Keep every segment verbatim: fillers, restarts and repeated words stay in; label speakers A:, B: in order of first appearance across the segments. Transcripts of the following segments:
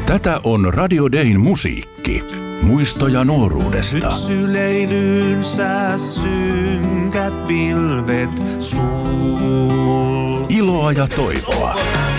A: Tätä on Radio Dayn musiikki. Muistoja nuoruudesta.
B: Syleilynsä synkät pilvet sul.
A: Iloa ja toivoa.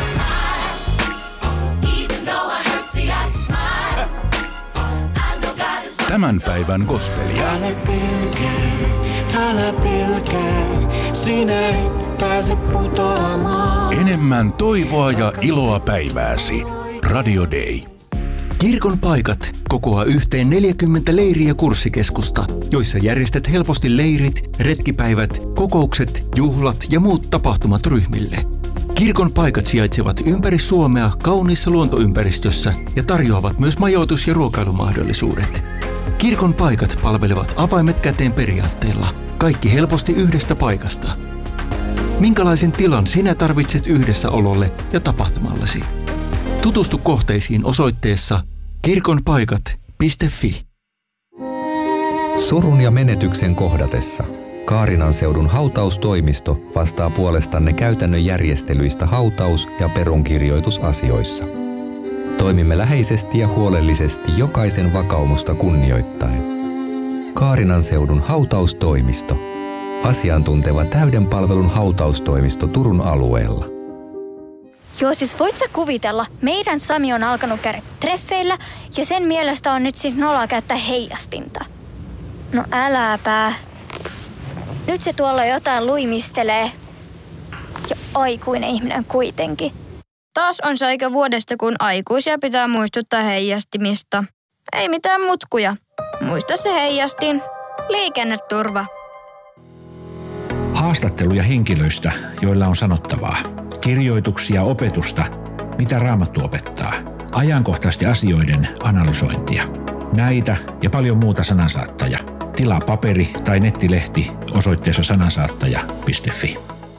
A: Tämän päivän gospelia.
B: Älä pelkää, älä pelkää, sinä et pääse putoamaan.
A: Enemmän toivoa ja iloa päivääsi. Radio Day.
C: Kirkon paikat kokoaa yhteen neljäkymmentä leiri- ja kurssikeskusta, joissa järjestät helposti leirit, retkipäivät, kokoukset, juhlat ja muut tapahtumat ryhmille. Kirkon paikat sijaitsevat ympäri Suomea kauniissa luontoympäristössä ja tarjoavat myös majoitus- ja ruokailumahdollisuudet. Kirkon paikat palvelevat avaimet käteen periaatteella. Kaikki helposti yhdestä paikasta. Minkälaisen tilan sinä tarvitset yhdessäololle ja tapahtumallesi? Tutustu kohteisiin osoitteessa kirkonpaikat piste fi.
D: Surun ja menetyksen kohdatessa Kaarinan seudun hautaustoimisto vastaa puolestanne käytännön järjestelyistä hautaus- ja perunkirjoitusasioissa. Toimimme läheisesti ja huolellisesti jokaisen vakaumusta kunnioittaen. Kaarinan seudun hautaustoimisto. Asiantunteva täyden palvelun hautaustoimisto Turun alueella.
E: Joo, siis voit sä kuvitella, meidän Sami on alkanut käydä treffeillä ja sen mielestä on nyt siis noloa käyttää heijastinta. No äläpä. Nyt se tuolla jotain luimistelee. Ja aikuinen ihminen kuitenkin.
F: Taas on se aika vuodesta, kun aikuisia pitää muistuttaa heijastimista. Ei mitään mutkuja. Muista se heijastin. Liikenneturva.
G: Haastatteluja henkilöistä, joilla on sanottavaa. Kirjoituksia opetusta, mitä Raamattu opettaa. Ajankohtaisesti asioiden analysointia. Näitä ja paljon muuta Sanansaattaja. Tilaa paperi- tai nettilehti osoitteessa sanansaattaja piste fi.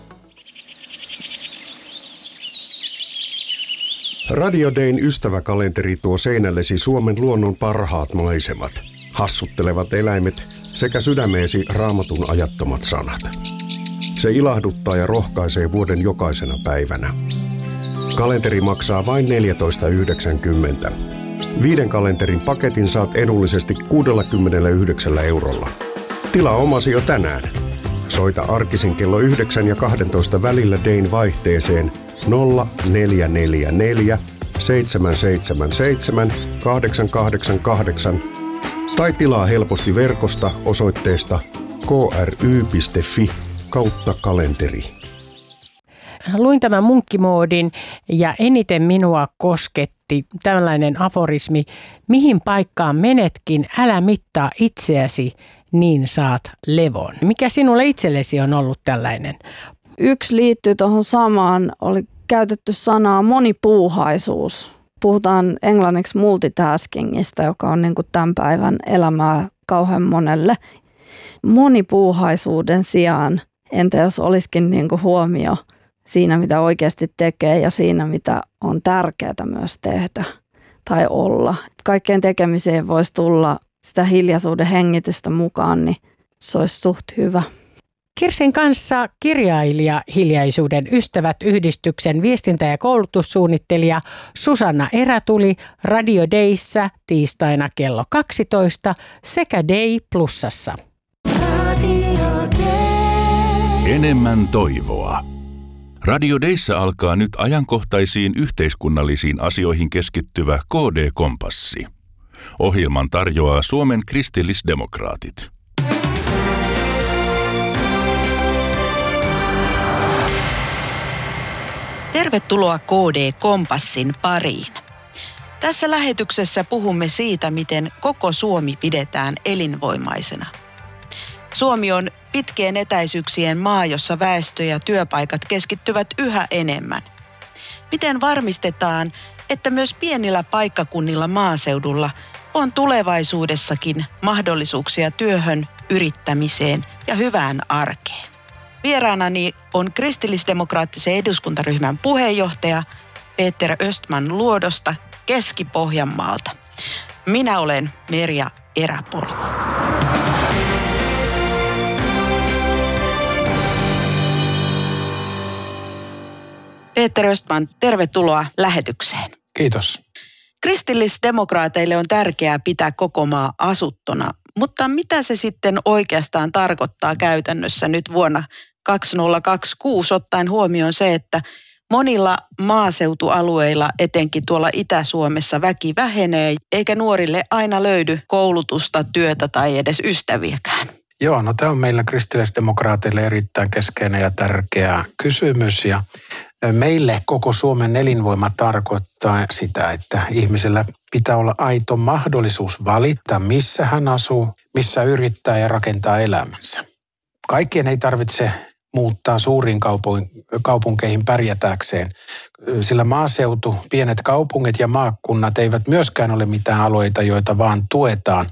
H: Radio Dayn ystäväkalenteri tuo seinällesi Suomen luonnon parhaat maisemat, hassuttelevat eläimet sekä sydämeesi Raamatun ajattomat sanat. Se ilahduttaa ja rohkaisee vuoden jokaisena päivänä. Kalenteri maksaa vain neljätoista yhdeksänkymmentä. Viiden kalenterin paketin saat edullisesti kuusikymmentäyhdeksän eurolla. Tilaa omasi jo tänään. Soita arkisin kello yhdeksän ja kaksitoista välillä Dayn vaihteeseen nolla neljä neljä neljä seitsemän seitsemän seitsemän kahdeksan kahdeksan kahdeksan tai tilaa helposti verkosta osoitteesta k r y piste fi kautta kalenteri.
I: Luin tämän munkkimoodin ja eniten minua kosketti tällainen aforismi: mihin paikkaan menetkin, älä mittaa itseäsi, niin saat levon. Mikä sinulle itsellesi on ollut tällainen?
J: Yksi liittyy tuohon samaan, oli käytetty sanaa monipuuhaisuus. Puhutaan englanniksi multitaskingista, joka on niin kuin tämän päivän elämää kauhean monelle. Monipuuhaisuuden sijaan, entä jos olisikin niin kuin huomio siinä, mitä oikeasti tekee ja siinä, mitä on tärkeää myös tehdä tai olla. Kaikkeen tekemiseen voisi tulla sitä hiljaisuuden hengitystä mukaan, niin se olisi suht hyvä.
I: Kirsin kanssa kirjailija Hiljaisuuden ystävät -yhdistyksen viestintä- ja koulutussuunnittelija Susanna Erätuli Radio Dayssä tiistaina kello kaksitoista sekä Day Plusassa.
A: Radio Day. Enemmän toivoa. Radio Dayssä alkaa nyt ajankohtaisiin yhteiskunnallisiin asioihin keskittyvä K D-kompassi. Ohjelman tarjoaa Suomen kristillisdemokraatit.
K: Tervetuloa K D-kompassin pariin. Tässä lähetyksessä puhumme siitä, miten koko Suomi pidetään elinvoimaisena. Suomi on pitkien etäisyyksien maa, jossa väestö ja työpaikat keskittyvät yhä enemmän. Miten varmistetaan, että myös pienillä paikkakunnilla maaseudulla on tulevaisuudessakin mahdollisuuksia työhön, yrittämiseen ja hyvään arkeen? Vieraanani on kristillisdemokraattisen eduskuntaryhmän puheenjohtaja Peter Östman Luodosta Keski-Pohjanmaalta. Minä olen Merja Eräpolku. Peter Östman, tervetuloa lähetykseen.
L: Kiitos.
K: Kristillisdemokraateille on tärkeää pitää koko maa asuttuna, mutta mitä se sitten oikeastaan tarkoittaa käytännössä nyt vuonna kaksituhattakaksikymmentäkuusi ottaen huomioon se, että monilla maaseutualueilla, etenkin tuolla Itä-Suomessa, väki vähenee, eikä nuorille aina löydy koulutusta, työtä tai edes ystäviäkään.
L: Joo, no tämä on meillä kristillisdemokraateille erittäin keskeinen ja tärkeä kysymys. Ja meille koko Suomen elinvoima tarkoittaa sitä, että ihmisellä pitää olla aito mahdollisuus valita, missä hän asuu, missä yrittää ja rakentaa elämänsä. Kaikkien ei tarvitse muuttaa suuriin kaupunkeihin pärjätäkseen, sillä maaseutu, pienet kaupungit ja maakunnat eivät myöskään ole mitään alueita, joita vaan tuetaan.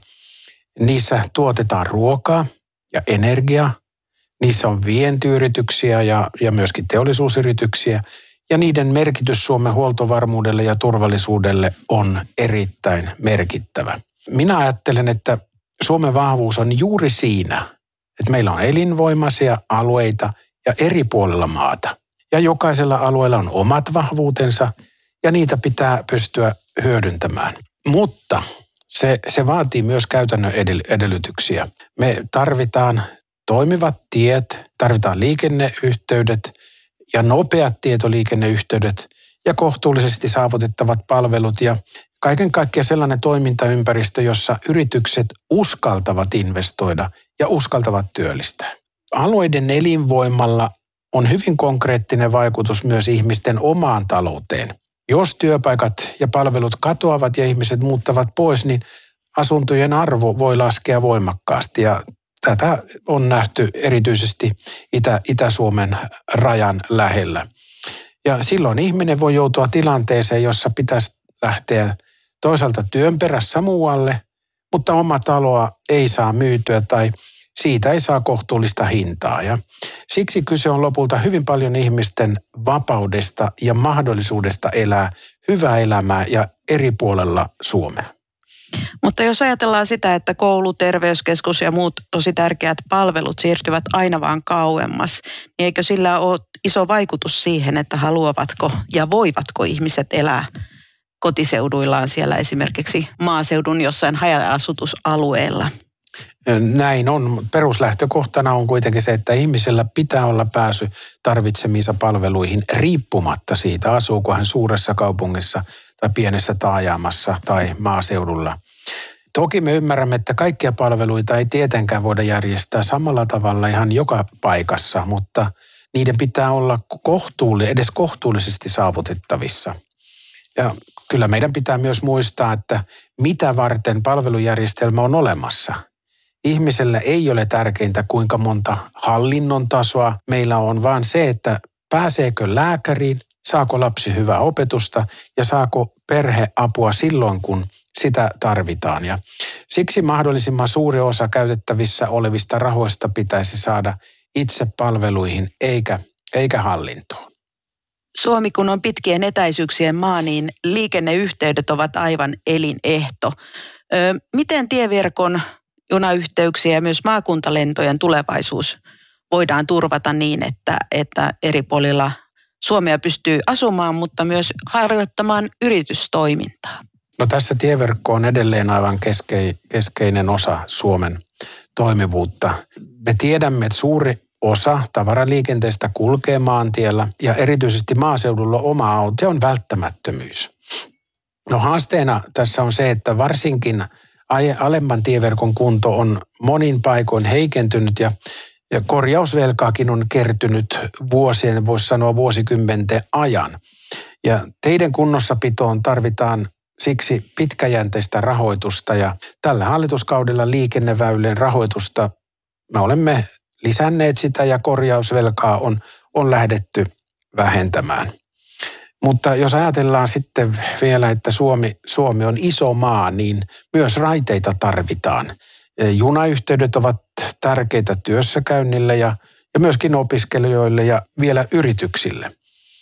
L: Niissä tuotetaan ruokaa ja energiaa, niissä on vientiyrityksiä ja, ja myöskin teollisuusyrityksiä, ja niiden merkitys Suomen huoltovarmuudelle ja turvallisuudelle on erittäin merkittävä. Minä ajattelen, että Suomen vahvuus on juuri siinä, että meillä on elinvoimaisia alueita ja eri puolilla maata. Ja jokaisella alueella on omat vahvuutensa ja niitä pitää pystyä hyödyntämään. Mutta se, se vaatii myös käytännön edellytyksiä. Me tarvitaan toimivat tiet, tarvitaan liikenneyhteydet ja nopeat tietoliikenneyhteydet ja kohtuullisesti saavutettavat palvelut ja kaiken kaikkiaan sellainen toimintaympäristö, jossa yritykset uskaltavat investoida ja uskaltavat työllistää. Alueiden elinvoimalla on hyvin konkreettinen vaikutus myös ihmisten omaan talouteen. Jos työpaikat ja palvelut katoavat ja ihmiset muuttavat pois, niin asuntojen arvo voi laskea voimakkaasti ja tätä on nähty erityisesti Itä, Itä-Suomen rajan lähellä. Ja silloin ihminen voi joutua tilanteeseen, jossa pitäisi lähteä toisaalta työn perässä muualle, mutta oma taloa ei saa myytyä tai siitä ei saa kohtuullista hintaa. Ja siksi kyse on lopulta hyvin paljon ihmisten vapaudesta ja mahdollisuudesta elää hyvää elämää ja eri puolella Suomea.
K: Mutta jos ajatellaan sitä, että koulu, terveyskeskus ja muut tosi tärkeät palvelut siirtyvät aina vaan kauemmas, niin eikö sillä ole iso vaikutus siihen, että haluavatko ja voivatko ihmiset elää kotiseuduillaan siellä esimerkiksi maaseudun jossain haja-asutusalueella?
L: Näin on. Peruslähtökohtana on kuitenkin se, että ihmisellä pitää olla pääsy tarvitsemiinsa palveluihin riippumatta siitä, asuuko hän suuressa kaupungissa tai pienessä taajamassa tai maaseudulla. Toki me ymmärrämme, että kaikkia palveluita ei tietenkään voida järjestää samalla tavalla ihan joka paikassa, mutta niiden pitää olla kohtuulli, edes kohtuullisesti saavutettavissa. Ja kyllä meidän pitää myös muistaa, että mitä varten palvelujärjestelmä on olemassa. Ihmiselle ei ole tärkeintä, kuinka monta hallinnon tasoa meillä on, vaan se, että pääseekö lääkäriin, saako lapsi hyvää opetusta ja saako perhe apua silloin, kun sitä tarvitaan. Ja siksi mahdollisimman suuri osa käytettävissä olevista rahoista pitäisi saada itse palveluihin eikä, eikä hallintoon.
K: Suomi kun on pitkien etäisyyksien maa, niin liikenneyhteydet ovat aivan elinehto. Ö, miten tieverkon junayhteyksiä ja myös maakuntalentojen tulevaisuus voidaan turvata niin, että, että eri puolilla Suomea pystyy asumaan, mutta myös harjoittamaan yritystoimintaa?
L: No tässä tieverkko on edelleen aivan keskeinen osa Suomen toimivuutta. Me tiedämme, että suuri osa tavaraliikenteestä kulkee maantiellä ja erityisesti maaseudulla oma auto on välttämättömyys. No haasteena tässä on se, että varsinkin alemman tieverkon kunto on monin paikoin heikentynyt ja, ja korjausvelkaakin on kertynyt vuosien, voisi sanoa vuosikymmenten ajan. Ja teiden kunnossapitoon tarvitaan siksi pitkäjänteistä rahoitusta ja tällä hallituskaudella liikenneväylien rahoitusta me olemme lisänneet sitä ja korjausvelkaa on, on lähdetty vähentämään. Mutta jos ajatellaan sitten vielä, että Suomi, Suomi on iso maa, niin myös raiteita tarvitaan. Junayhteydet ovat tärkeitä työssäkäynnille ja, ja myöskin opiskelijoille ja vielä yrityksille.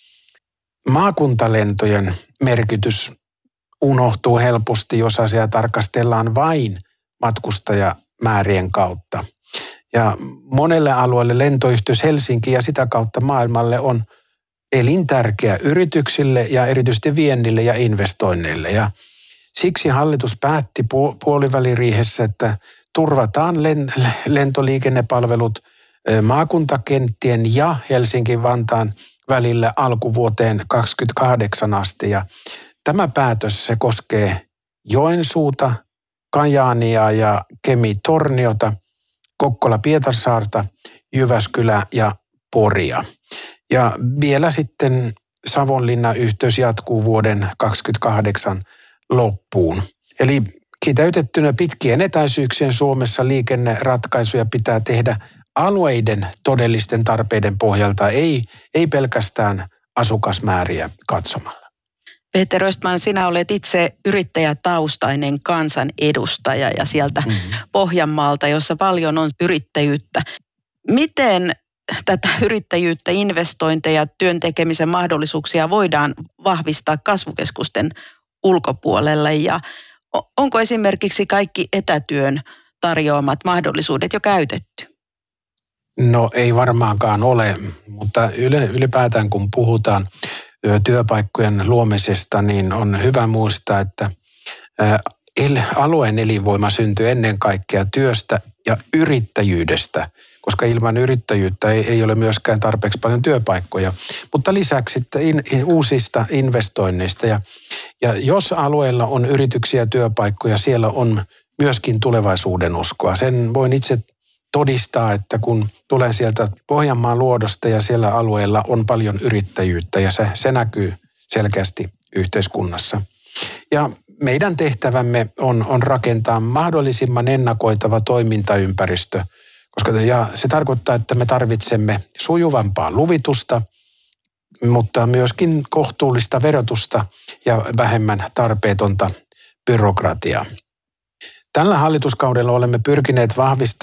L: Maakuntalentojen merkitys unohtuu helposti, jos asiaa tarkastellaan vain matkustajamäärien kautta. Ja monelle alueelle lentoyhteys Helsinki ja sitä kautta maailmalle on elintärkeä yrityksille ja erityisesti viennille ja investoinneille. Ja Siksi hallitus päätti puoliväliriihessä, että turvataan lentoliikennepalvelut maakuntakenttien ja Helsinki-Vantaan välillä alkuvuoteen kaksikymmentäkahdeksan asti. Ja tämä päätös se koskee Joensuuta, Kajaania ja Kemi-Torniota, Kokkola-Pietarsaarta, Jyväskylää ja Poria. Ja vielä sitten Savonlinnan yhteys jatkuu vuoden kaksikymmentäkahdeksan loppuun. Eli kiteytettynä pitkien etäisyyksien Suomessa liikenneratkaisuja pitää tehdä alueiden todellisten tarpeiden pohjalta, ei, ei pelkästään asukasmääriä katsomalla.
K: Peter Östman, sinä olet itse yrittäjätaustainen kansanedustaja ja sieltä mm-hmm. Pohjanmaalta, jossa paljon on yrittäjyyttä. Miten tätä yrittäjyyttä, investointeja, työn tekemisen mahdollisuuksia voidaan vahvistaa kasvukeskusten ulkopuolelle ja onko esimerkiksi kaikki etätyön tarjoamat mahdollisuudet jo käytetty?
L: No ei varmaankaan ole, mutta ylipäätään kun puhutaan työpaikkojen luomisesta, niin on hyvä muistaa, että alueen elinvoima syntyy ennen kaikkea työstä ja yrittäjyydestä, koska ilman yrittäjyyttä ei, ei ole myöskään tarpeeksi paljon työpaikkoja, mutta lisäksi sitten in, in, uusista investoinneista. Ja, ja jos alueella on yrityksiä ja työpaikkoja, siellä on myöskin tulevaisuuden uskoa. Sen voin itse todistaa, että kun tulen sieltä Pohjanmaan luodosta ja siellä alueella on paljon yrittäjyyttä ja se, se näkyy selkeästi yhteiskunnassa. Ja meidän tehtävämme on, on rakentaa mahdollisimman ennakoitava toimintaympäristö, koska ja se tarkoittaa, että me tarvitsemme sujuvampaa luvitusta, mutta myöskin kohtuullista verotusta ja vähemmän tarpeetonta byrokratiaa. Tällä hallituskaudella olemme pyrkineet vahvistamaan